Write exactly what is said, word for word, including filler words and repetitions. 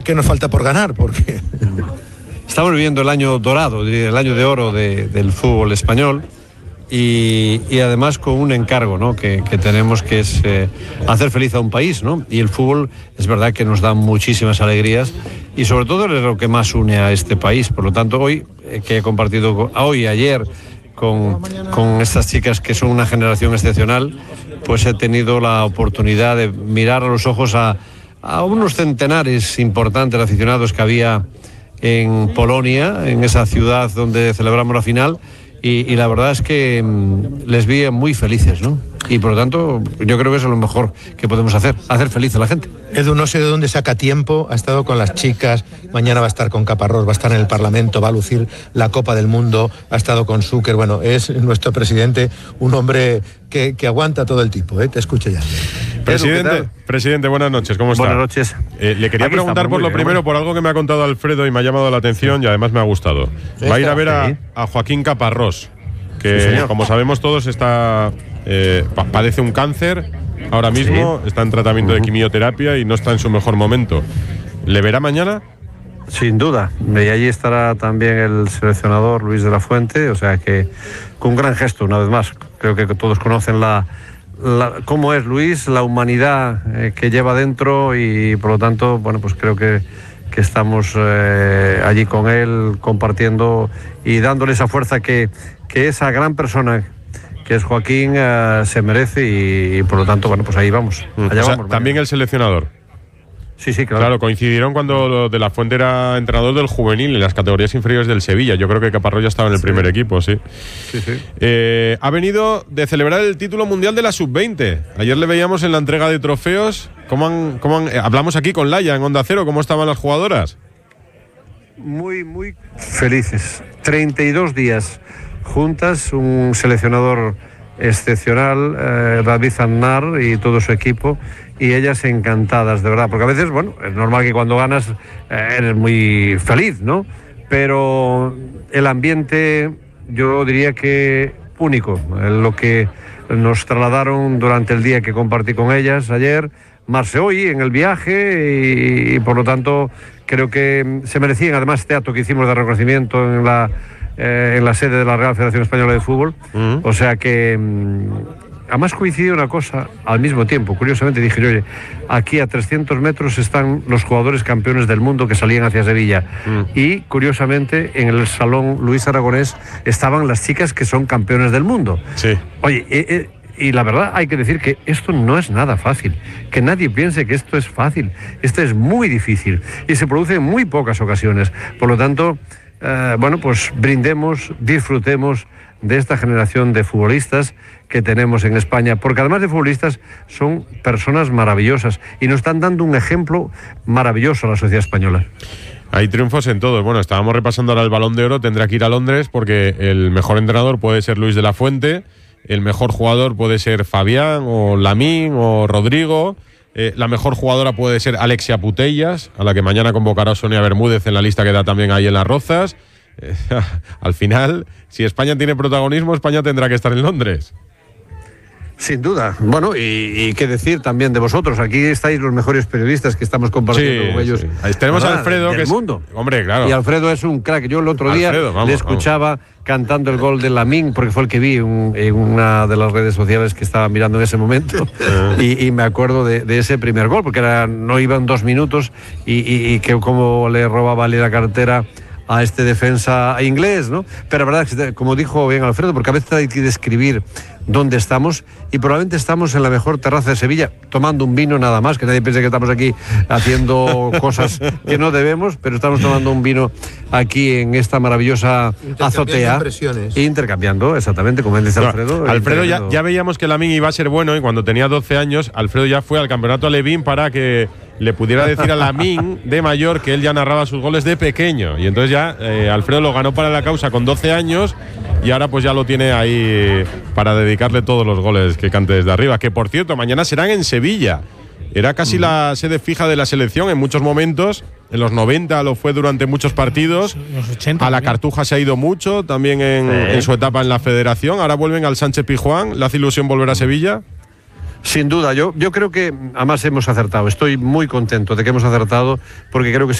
¿qué nos falta por ganar? Porque estamos viviendo el año dorado, el año de oro de, del fútbol español. Y, y además con un encargo, ¿no?, que, que tenemos, que es eh, hacer feliz a un país, ¿no? Y el fútbol es verdad que nos da muchísimas alegrías y sobre todo es lo que más une a este país. Por lo tanto, hoy, eh, que he compartido hoy y ayer con, con estas chicas que son una generación excepcional, pues he tenido la oportunidad de mirar a los ojos a, a unos centenares importantes de aficionados que había en Polonia, en esa ciudad donde celebramos la final. Y, y la verdad es que mmm, les vi muy felices, ¿no? Y por lo tanto, yo creo que eso es lo mejor que podemos hacer, hacer feliz a la gente. Edu, no sé de dónde saca tiempo, ha estado con las chicas, mañana va a estar con Caparrós, va a estar en el Parlamento, va a lucir la Copa del Mundo, ha estado con Zucker, bueno, es nuestro presidente, un hombre que, que aguanta todo el tipo, ¿eh? Te escucho ya. Presidente, presidente, buenas noches, ¿cómo está? Buenas noches. Eh, le quería Aquí preguntar estamos, por lo bien, primero, bueno. por algo que me ha contado Alfredo y me ha llamado la atención y además me ha gustado. Va a ir a ver a, a Joaquín Caparrós, que Sí, como sabemos todos está eh, pa- padece un cáncer ahora mismo, Sí. está en tratamiento de quimioterapia y no está en su mejor momento. ¿Le verá mañana? Sin duda, y allí estará también el seleccionador Luis de la Fuente, o sea que con un gran gesto, una vez más. Creo que todos conocen la, la cómo es Luis, la humanidad eh, que lleva dentro y por lo tanto, bueno, pues creo que, que estamos eh, allí con él compartiendo y dándole esa fuerza que, que esa gran persona que es Joaquín eh, se merece y, y por lo tanto, bueno, pues ahí vamos. Allá O sea, vamos también el seleccionador. Sí, sí, claro. Claro, coincidieron cuando De la Fuente era entrenador del juvenil en las categorías inferiores del Sevilla. Yo creo que Caparrós ya estaba en el Sí. primer equipo, sí. Sí, sí. Eh, ha venido de celebrar el título mundial de la sub veinte. Ayer le veíamos en la entrega de trofeos. ¿Cómo han, cómo han, eh, hablamos aquí con Laia en Onda Cero. ¿Cómo estaban las jugadoras? Muy, muy felices. treinta y dos días juntas, un seleccionador excepcional, eh, David Aznar y todo su equipo, y ellas encantadas, de verdad, porque a veces, bueno, es normal que cuando ganas eh, eres muy feliz, ¿no? Pero el ambiente, yo diría que único, eh, lo que nos trasladaron durante el día que compartí con ellas ayer, más hoy en el viaje y, y por lo tanto creo que se merecían además este acto que hicimos de reconocimiento en la eh, en la sede de la Real Federación Española de Fútbol. Uh-huh. O sea que mmm, además coincidió una cosa al mismo tiempo, curiosamente dije yo, oye, aquí a trescientos metros están los jugadores campeones del mundo que salían hacia Sevilla uh-huh. y curiosamente en el salón Luis Aragonés estaban las chicas que son campeones del mundo. Sí. Oye, eh, eh, y la verdad hay que decir que esto no es nada fácil, que nadie piense que esto es fácil, esto es muy difícil y se produce en muy pocas ocasiones. Por lo tanto, eh, bueno, pues brindemos, disfrutemos de esta generación de futbolistas que tenemos en España, porque además de futbolistas son personas maravillosas y nos están dando un ejemplo maravilloso a la sociedad española. Hay triunfos en todos. Bueno, estábamos repasando ahora el Balón de Oro, tendrá que ir a Londres porque el mejor entrenador puede ser Luis de la Fuente. El mejor jugador puede ser Fabián o Lamín o Rodrigo. Eh, la mejor jugadora puede ser Alexia Putellas, a la que mañana convocará Sonia Bermúdez en la lista que da también ahí en Las Rozas. Eh, al final, si España tiene protagonismo, España tendrá que estar en Londres. Sin duda. Bueno, y, y qué decir también de vosotros. Aquí estáis los mejores periodistas que estamos compartiendo sí, con ellos. Sí. Ahí tenemos a Alfredo, que es mundo. Hombre, claro. Y Alfredo es un crack. Yo el otro día Alfredo, vamos, le escuchaba vamos. cantando el gol de Lamín, porque fue el que vi en, en una de las redes sociales que estaba mirando en ese momento. y, y me acuerdo de, de ese primer gol, porque era, no iban dos minutos y, y, y que como le robaba la cartera a este defensa inglés, ¿no? Pero la verdad es que, como dijo bien Alfredo, porque a veces hay que describir dónde estamos y probablemente estamos en la mejor terraza de Sevilla tomando un vino nada más, que nadie piense que estamos aquí haciendo cosas que no debemos, pero estamos tomando un vino aquí en esta maravillosa azotea. Impresiones. Intercambiando, exactamente, como dice Alfredo. No, Alfredo ya, ya veíamos que Lamín iba a ser bueno y cuando tenía doce años, Alfredo ya fue al campeonato Alevín para que le pudiera decir a Lamín de mayor que él ya narraba sus goles de pequeño. Y entonces ya eh, Alfredo lo ganó para la causa con doce años y ahora pues ya lo tiene ahí para dedicarle todos los goles que cante desde arriba. Que por cierto, mañana serán en Sevilla. Era casi uh-huh. la sede fija de la selección en muchos momentos. En los noventa lo fue durante muchos partidos. Los ochenta, a la también. Cartuja se ha ido mucho, también en, sí. en su etapa en la federación. Ahora vuelven al Sánchez Pizjuán. ¿Le hace ilusión volver a Sevilla? Sin duda, yo, yo creo que además hemos acertado. Estoy muy contento de que hemos acertado porque creo que